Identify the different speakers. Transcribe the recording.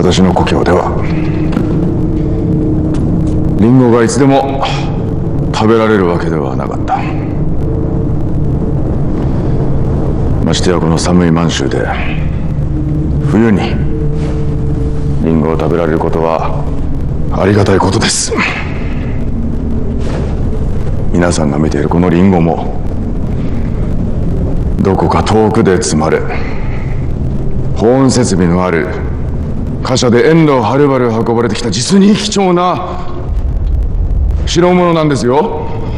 Speaker 1: 私の故郷ではリンゴがいつでも食べられるわけではなかった。ましてやこの寒い満州で冬にリンゴを食べられることはありがたいことです。皆さんが見ているこのリンゴもどこか遠くで積まれ、保温設備のある貨車で遠路はるばる運ばれてきた実に貴重な代物なんですよ。